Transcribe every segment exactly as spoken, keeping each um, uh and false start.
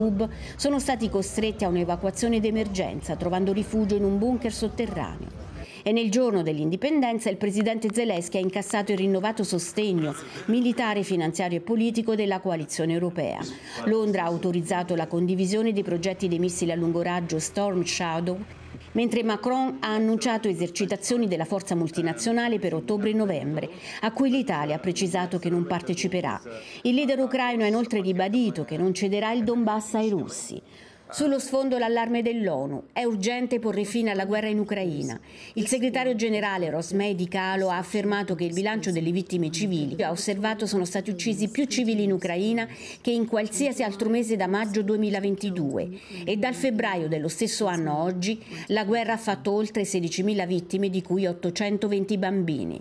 sono stati costretti a un'evacuazione d'emergenza, trovando rifugio in un bunker sotterraneo. E nel giorno dell'indipendenza il presidente Zelensky ha incassato il rinnovato sostegno militare, finanziario e politico della coalizione europea. Londra ha autorizzato la condivisione dei progetti dei missili a lungo raggio Storm Shadow, mentre Macron ha annunciato esercitazioni della forza multinazionale per ottobre e novembre, a cui l'Italia ha precisato che non parteciperà. Il leader ucraino ha inoltre ribadito che non cederà il Donbass ai russi. Sullo sfondo l'allarme dell'ONU. È urgente porre fine alla guerra in Ucraina. Il segretario generale Rosmei Di Calo ha affermato che il bilancio delle vittime civili ha osservato sono stati uccisi più civili in Ucraina che in qualsiasi altro mese da maggio duemilaventidue e dal febbraio dello stesso anno a oggi la guerra ha fatto oltre sedicimila vittime, di cui ottocentoventi bambini.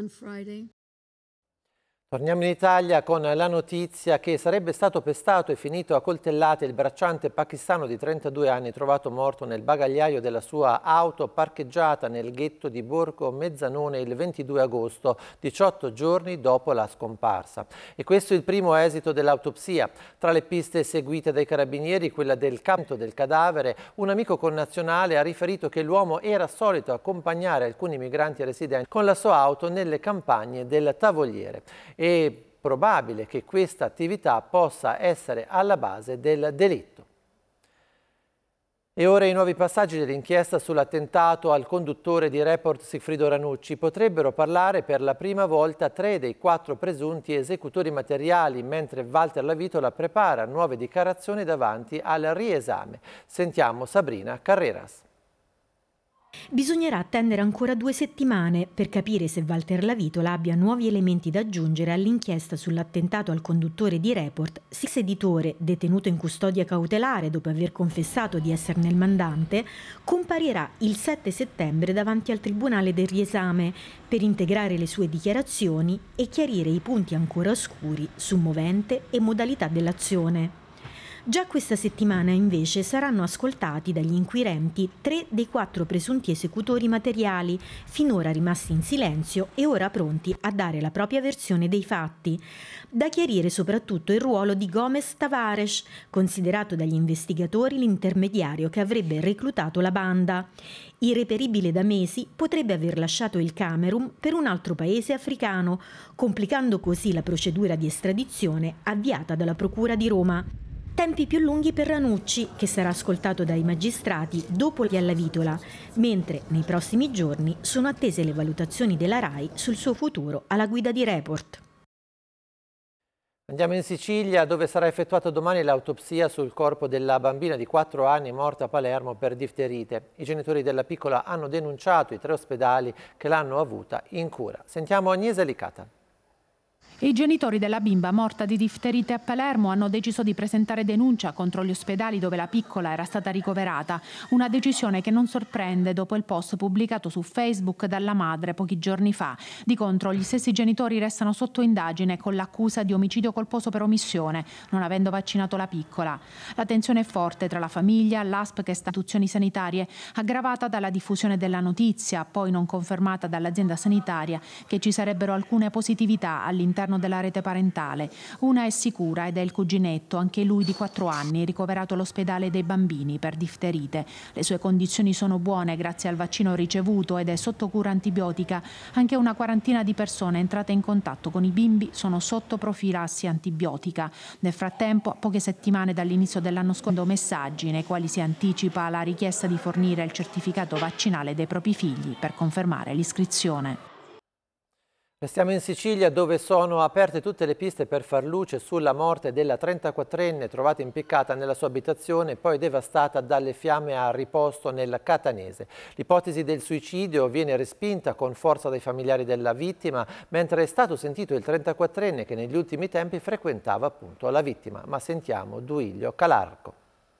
Torniamo in Italia con la notizia che sarebbe stato pestato e finito a coltellate il bracciante pakistano di trentadue anni trovato morto nel bagagliaio della sua auto parcheggiata nel ghetto di Borgo Mezzanone il ventidue agosto, diciotto giorni dopo la scomparsa. E questo è il primo esito dell'autopsia. Tra le piste seguite dai carabinieri, quella del canto del cadavere, un amico connazionale ha riferito che l'uomo era solito accompagnare alcuni migranti residenti con la sua auto nelle campagne del Tavoliere. È probabile che questa attività possa essere alla base del delitto. E ora i nuovi passaggi dell'inchiesta sull'attentato al conduttore di Report Sigfrido Ranucci. Potrebbero parlare per la prima volta tre dei quattro presunti esecutori materiali, mentre Walter Lavitola prepara nuove dichiarazioni davanti al riesame. Sentiamo Sabrina Carreras. Bisognerà attendere ancora due settimane per capire se Walter Lavitola abbia nuovi elementi da aggiungere all'inchiesta sull'attentato al conduttore di Report. L'ex editore, detenuto in custodia cautelare dopo aver confessato di esserne il mandante, comparirà il sette settembre davanti al Tribunale del riesame per integrare le sue dichiarazioni e chiarire i punti ancora oscuri su movente e modalità dell'azione. Già questa settimana, invece, saranno ascoltati dagli inquirenti tre dei quattro presunti esecutori materiali, finora rimasti in silenzio e ora pronti a dare la propria versione dei fatti. Da chiarire soprattutto il ruolo di Gomez Tavares, considerato dagli investigatori l'intermediario che avrebbe reclutato la banda. Irreperibile da mesi, potrebbe aver lasciato il Camerun per un altro paese africano, complicando così la procedura di estradizione avviata dalla Procura di Roma. Tempi più lunghi per Ranucci, che sarà ascoltato dai magistrati dopo gli Lavitola, mentre nei prossimi giorni sono attese le valutazioni della RAI sul suo futuro alla guida di Report. Andiamo in Sicilia, dove sarà effettuata domani l'autopsia sul corpo della bambina di quattro anni morta a Palermo per difterite. I genitori della piccola hanno denunciato i tre ospedali che l'hanno avuta in cura. Sentiamo Agnese Licata. I genitori della bimba morta di difterite a Palermo hanno deciso di presentare denuncia contro gli ospedali dove la piccola era stata ricoverata, una decisione che non sorprende dopo il post pubblicato su Facebook dalla madre pochi giorni fa. Di contro gli stessi genitori restano sotto indagine con l'accusa di omicidio colposo per omissione, non avendo vaccinato la piccola. La tensione è forte tra la famiglia, l'A S P che sta istituzioni sanitarie, aggravata dalla diffusione della notizia, poi non confermata dall'azienda sanitaria, che ci sarebbero alcune positività all'interno della rete parentale. Una è sicura ed è il cuginetto, anche lui di quattro anni, ricoverato all'ospedale dei bambini per difterite. Le sue condizioni sono buone grazie al vaccino ricevuto ed è sotto cura antibiotica. Anche una quarantina di persone entrate in contatto con i bimbi sono sotto profilassi antibiotica. Nel frattempo, a poche settimane dall'inizio dell'anno scorso, messaggi nei quali si anticipa la richiesta di fornire il certificato vaccinale dei propri figli per confermare l'iscrizione. Restiamo in Sicilia, dove sono aperte tutte le piste per far luce sulla morte della trentaquattrenne trovata impiccata nella sua abitazione e poi devastata dalle fiamme a riposto nel Catanese. L'ipotesi del suicidio viene respinta con forza dai familiari della vittima, mentre è stato sentito il trentaquattrenne che negli ultimi tempi frequentava appunto la vittima. Ma sentiamo Duilio Calarco.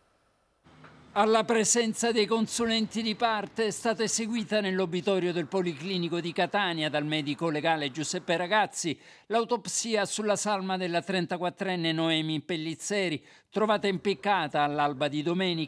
Alla presenza dei consulenti di parte è stata eseguita nell'obitorio del Policlinico di Catania dal medico legale Giuseppe Ragazzi l'autopsia sulla salma della trentaquattrenne Noemi Pellizzeri, trovata impiccata all'alba di domenica